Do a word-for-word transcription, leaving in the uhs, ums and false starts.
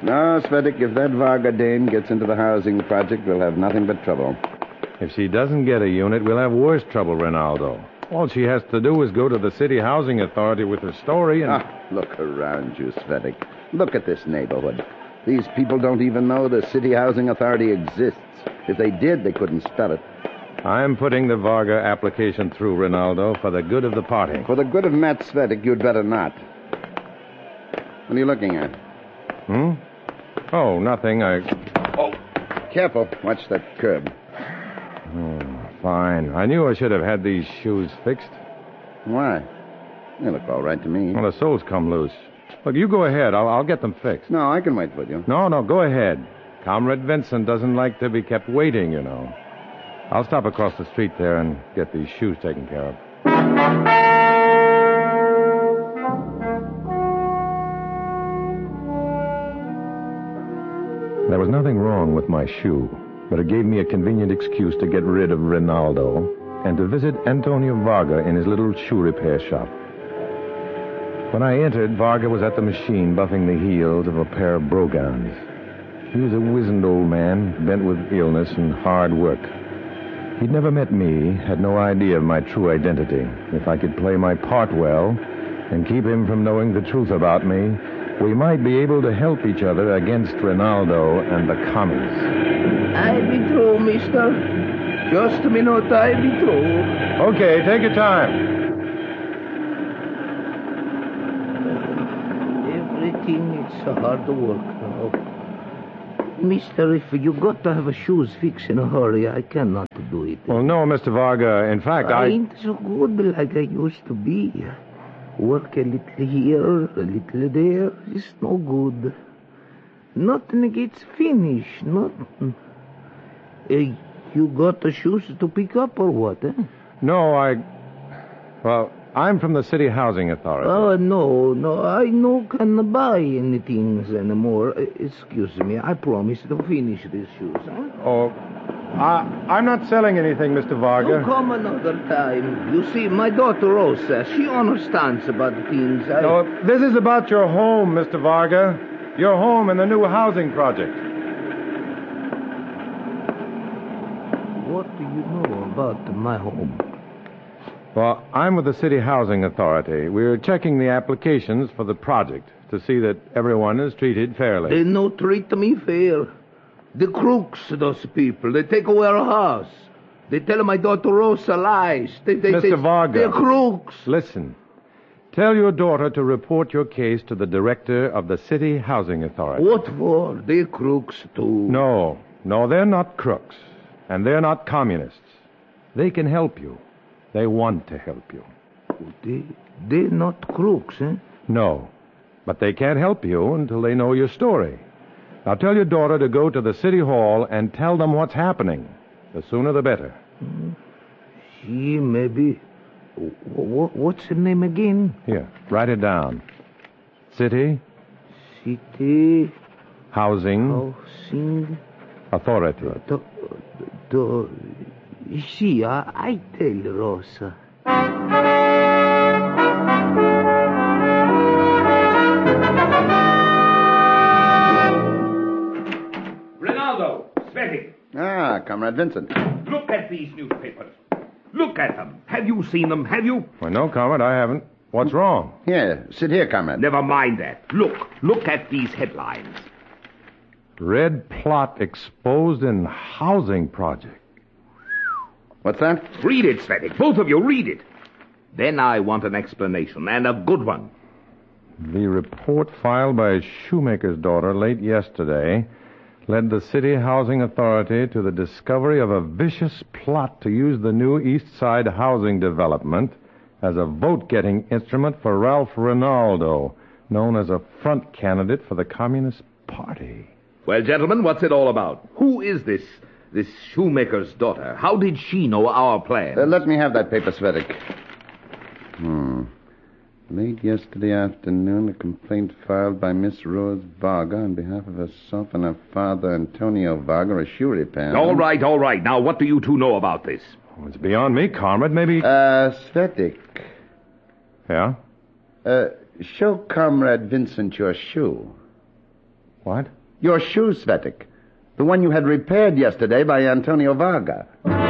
No, Svetic, if that Varga dame gets into the housing project, we'll have nothing but trouble. If she doesn't get a unit, we'll have worse trouble, Rinaldo. All she has to do is go to the city housing authority with her story and... Ah, look around you, Svetic. Look at this neighborhood. These people don't even know the city housing authority exists. If they did, they couldn't spell it. I'm putting the Varga application through, Rinaldo, for the good of the party. For the good of Matt Svetic, you'd better not. What are you looking at? Hmm? Oh, nothing. I... Oh, careful. Watch that curb. Oh, fine. I knew I should have had these shoes fixed. Why? They look all right to me. Well, the soles come loose. Look, you go ahead. I'll, I'll get them fixed. No, I can wait for you. No, no, go ahead. Comrade Vincent doesn't like to be kept waiting, you know. I'll stop across the street there and get these shoes taken care of. There was nothing wrong with my shoe, but it gave me a convenient excuse to get rid of Rinaldo and to visit Antonio Varga in his little shoe repair shop. When I entered, Varga was at the machine buffing the heels of a pair of brogans. He was a wizened old man, bent with illness and hard work. He'd never met me, had no idea of my true identity. If I could play my part well and keep him from knowing the truth about me, we might be able to help each other against Rinaldo and the commies. I be through, mister. Just a minute, I be through. Okay, take your time. Everything is hard work now. Mister, if you got to have a shoes fixed in a hurry, I cannot do it. Well, no, Mister Varga. In fact, I... I ain't so good like I used to be. Work a little here, a little there. It's no good. Nothing gets finished. Nothing. Uh, you got the shoes to pick up or what, eh? No, I... Well, I'm from the City Housing Authority. Oh, no, no. I no can buy anything anymore. Uh, excuse me. I promise to finish these shoes, huh? Oh, I, I'm not selling anything, Mister Varga. Oh, come another time. You see, my daughter Rosa, she understands about things. I... No, this is about your home, Mister Varga. Your home and the new housing project. What do you know about my home? Well, I'm with the City Housing Authority. We're checking the applications for the project to see that everyone is treated fairly. They no treat me fair. The crooks, those people. They take away our house. They tell my daughter Rosa lies. They, they, Mister they, Varga. They're crooks. Listen. Tell your daughter to report your case to the director of the City Housing Authority. What for? They're crooks, too. No. No, they're not crooks. And they're not communists. They can help you. They want to help you. They, they're not crooks, eh? No. But they can't help you until they know your story. Now tell your daughter to go to the city hall and tell them what's happening. The sooner the better. Mm. She maybe... W- what's her name again? Here, write it down. City... City... Housing... Housing... Authority. Uh, the, the, see, I, I tell Rosa. Rinaldo, Svetic. Ah, Comrade Vincent. Look at these newspapers. Look at them. Have you seen them, have you? Well, no, Comrade, I haven't. What's wrong? Here, sit here, Comrade. Never mind that. Look, look at these headlines. Red plot exposed in housing project. What's that? Read it, Svetic. Both of you, read it. Then I want an explanation, and a good one. The report filed by a shoemaker's daughter late yesterday led the City Housing Authority to the discovery of a vicious plot to use the new East Side housing development as a vote-getting instrument for Ralph Rinaldo, known as a front candidate for the Communist Party. Well, gentlemen, what's it all about? Who is this, this shoemaker's daughter? How did she know our plan? Uh, let me have that paper, Svetic. Hmm. Late yesterday afternoon, a complaint filed by Miss Rose Varga on behalf of herself and her father, Antonio Varga, a shoe repair. All right, all right. Now, what do you two know about this? Oh, it's beyond me, Comrade. Maybe... Uh, Svetic. Yeah? Uh, show Comrade Vincent your shoe. What? Your shoe, Svetik. The one you had repaired yesterday by Antonio Varga.